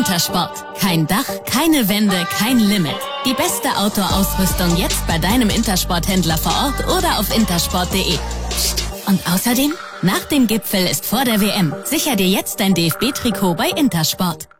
Intersport. Kein Dach, keine Wände, kein Limit. Die beste Outdoor-Ausrüstung jetzt bei deinem Intersport-Händler vor Ort oder auf intersport.de. Und außerdem, nach dem Gipfel ist vor der WM. Sicher dir jetzt dein DFB-Trikot bei Intersport.